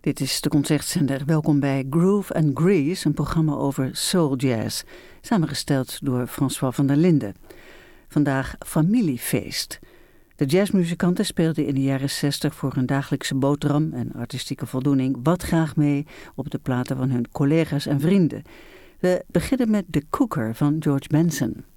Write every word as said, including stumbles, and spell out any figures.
Dit is de Concertzender. Welkom bij Groove and Grease, een programma over soul jazz. Samengesteld door François van der Linden. Vandaag familiefeest. De jazzmuzikanten speelden in de jaren zestig voor hun dagelijkse boterham en artistieke voldoening wat graag mee op de platen van hun collega's en vrienden. We beginnen met The Cooker van George Benson.